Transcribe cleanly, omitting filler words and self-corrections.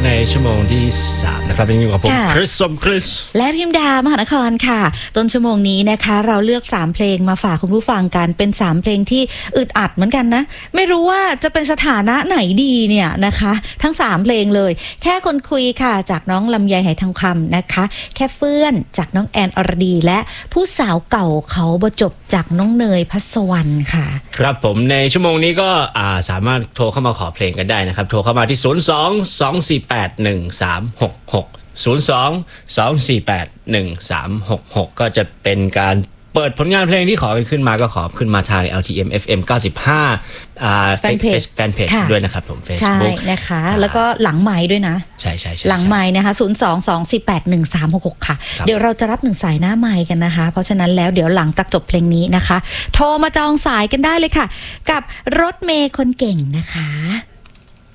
ในชั่วโมงที่3นะครับยังอยู่กับผมคริสสมคริสและพิมดามหานครค่ะต้นชั่วโมงนี้นะคะเราเลือก3เพลงมาฝากคุณผู้ฟังกันเป็น3เพลงที่อึดอัดเหมือนกันนะไม่รู้ว่าจะเป็นสถานะไหนดีเนี่ยนะคะทั้ง3เพลงเลยแค่คนคุยค่ะจากน้องลำไยไหทองคำนะคะแค่เฟื่อนจากน้องแอนอรดีและผู้สาวเก่าเขาบจบจากน้องเนยพัสวรรณค่ะครับผมในชั่วโมงนี้ก็สามารถโทรเข้ามาขอเพลงกันได้นะครับโทรเข้ามาที่02-248-1366 ก็จะเป็นการเปิดผลงานเพลงที่ขอขึ้นมาก็ขอขึ้นมาทาง LTM FM 95 แฟนเพจด้วยนะครับผม Facebook ใช่นะคะแล้วก็หลังไมค์ด้วยนะใช่หลังไมค์นะคะ02-248-1366ค่ะเดี๋ยวเราจะรับ1สายหน้าไมค์กันนะคะเพราะฉะนั้นแล้วเดี๋ยวหลังจากจบเพลงนี้นะคะโทรมาจองสายกันได้เลยค่ะกับรถเมย์คนเก่งนะคะ